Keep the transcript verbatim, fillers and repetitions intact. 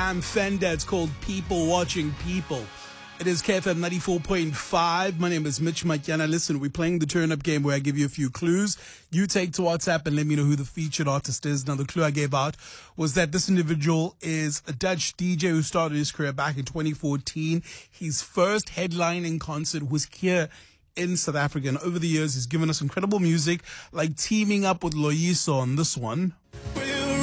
Sam Fender. It's called People Watching People. It is K F M ninety-four point five. My name is Mitch Matyana. Listen, we're playing the turn-up game where I give you a few clues. You take to WhatsApp and let me know who the featured artist is. Now, the clue I gave out was that this individual is a Dutch D J who started his career back in twenty fourteen. His first headlining concert was here in South Africa. And over the years, he's given us incredible music, like teaming up with Loyiso on this one.